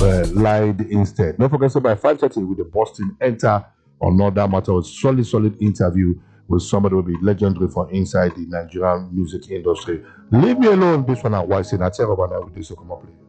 lied instead. Don't forget, so by 5:30 with the Boston enter another matter of solid interview with somebody who will be legendary for inside the Nigerian music industry. Leave me alone. This one, I was in a terrible with this. So come up, please.